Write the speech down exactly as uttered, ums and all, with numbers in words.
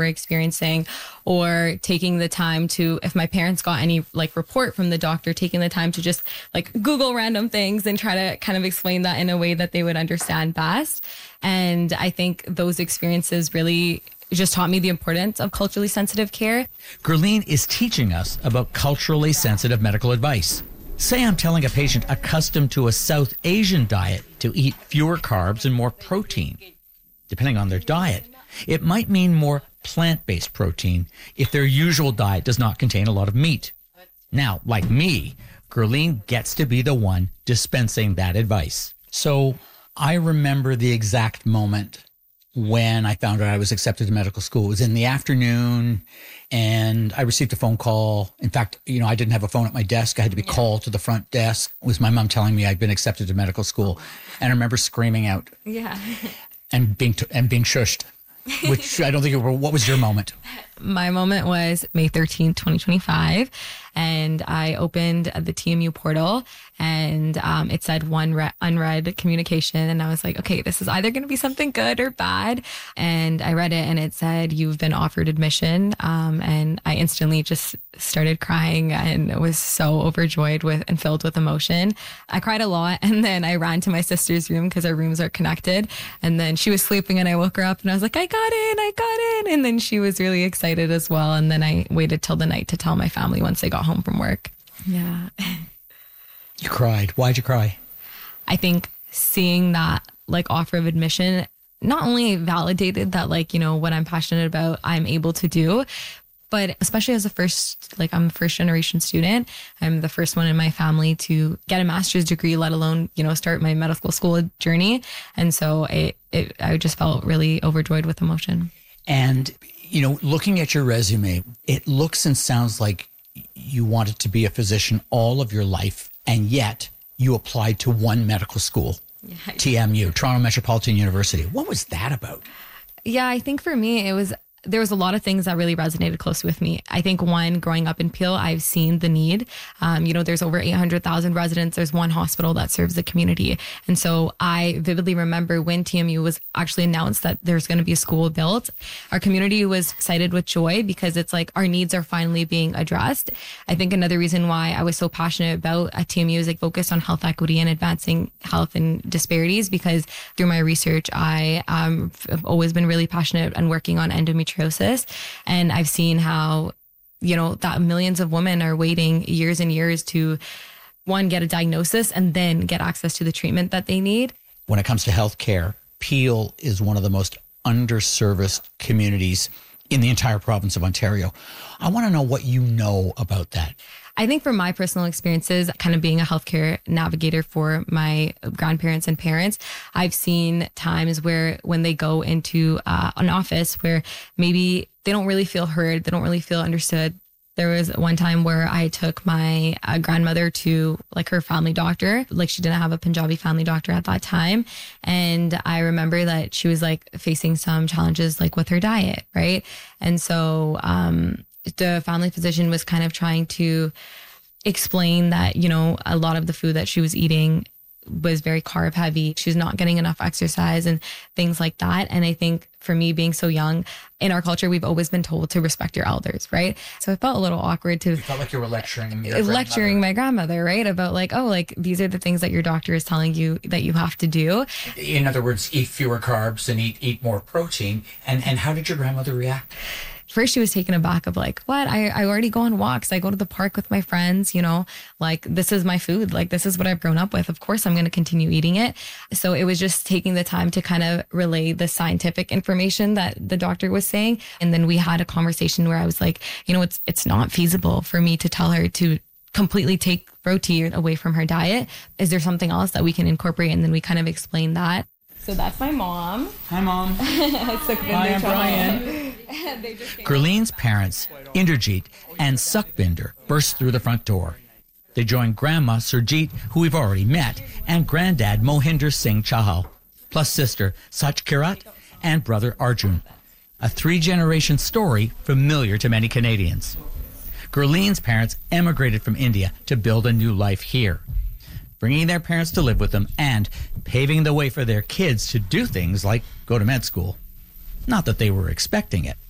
were experiencing, or taking the time to, if my parents got any like report from the doctor, taking the time to just like Google random things and try to kind of explain that in a way that they would understand best. And I think those experiences really just taught me the importance of culturally sensitive care. Gurleen is teaching us about culturally sensitive medical advice. Say I'm telling a patient accustomed to a South Asian diet to eat fewer carbs and more protein. Depending on their diet, it might mean more plant-based protein if their usual diet does not contain a lot of meat. Now, like me, Gurleen gets to be the one dispensing that advice. So I remember the exact moment when I found out I was accepted to medical school. It was in the afternoon, and I received a phone call. In fact, you know, I didn't have a phone at my desk. I had to be yeah. called to the front desk. It was my mom telling me I'd been accepted to medical school. And I remember screaming out. Yeah. and being t- and being shushed, which I don't think it were. What was your moment? My moment was May thirteenth, twenty twenty-five. And I opened the T M U portal, and um, it said one re- unread communication. And I was like, okay, this is either going to be something good or bad. And I read it, and it said, you've been offered admission. Um, and I instantly just started crying and was so overjoyed with and filled with emotion. I cried a lot. And then I ran to my sister's room because our rooms are connected. And then she was sleeping, and I woke her up, and I was like, I got in, I got in. And then she was really excited as well. And then I waited till the night to tell my family once they got home from work. Yeah. You cried. Why'd you cry? I think seeing that like offer of admission not only validated that, like, you know, what I'm passionate about, I'm able to do, but especially as a first, like I'm a first generation student, I'm the first one in my family to get a master's degree, let alone, you know, start my medical school journey. And so it, it I just felt really overjoyed with emotion. And, you know, looking at your resume, it looks and sounds like you wanted to be a physician all of your life, and yet you applied to one medical school, yeah, T M U, Toronto Metropolitan University. What was that about? Yeah, I think for me, it was, there was a lot of things that really resonated closely with me. I think one, growing up in Peel, I've seen the need. Um, you know, there's over eight hundred thousand residents. There's one hospital that serves the community. And so I vividly remember when T M U was actually announced that there's going to be a school built, our community was excited with joy because it's like our needs are finally being addressed. I think another reason why I was so passionate about a T M U is like focused on health equity and advancing health and disparities, because through my research, I um, have always been really passionate and working on endometriosis. And I've seen how, you know, that millions of women are waiting years and years to, one, get a diagnosis and then get access to the treatment that they need. When it comes to healthcare, Peel is one of the most underserviced communities in the entire province of Ontario. I want to know what you know about that. I think from my personal experiences, kind of being a healthcare navigator for my grandparents and parents, I've seen times where when they go into uh, an office where maybe they don't really feel heard, they don't really feel understood. There was one time where I took my uh, grandmother to like her family doctor. Like she didn't have a Punjabi family doctor at that time. And I remember that she was like facing some challenges like with her diet, right? And so, um, the family physician was kind of trying to explain that, you know, a lot of the food that she was eating was very carb heavy. She's not getting enough exercise and things like that. And I think for me, being so young, in our culture, we've always been told to respect your elders, right? So it felt a little awkward to... You felt like you were lecturing your Lecturing my grandmother, right? About like, oh, like these are the things that your doctor is telling you that you have to do. In other words, eat fewer carbs and eat eat more protein. And, and how did your grandmother react? First, she was taken aback of like, what? I, I already go on walks. I go to the park with my friends, you know, like this is my food. Like this is what I've grown up with. Of course, I'm going to continue eating it. So it was just taking the time to kind of relay the scientific information that the doctor was saying. And then we had a conversation where I was like, you know, it's it's not feasible for me to tell her to completely take protein away from her diet. Is there something else that we can incorporate? And then we kind of explained that. So that's my mom. Hi, Mom. Hi, I'm Brian. Gurleen's parents, Inderjeet and Sukhbinder, burst through the front door. They joined Grandma Surjeet, who we've already met, and Granddad Mohinder Singh Chahal, plus sister Sach Kirat and brother Arjun. A three-generation story familiar to many Canadians. Gurleen's parents emigrated from India to build a new life here, bringing their parents to live with them and paving the way for their kids to do things like go to med school. Not that they were expecting it.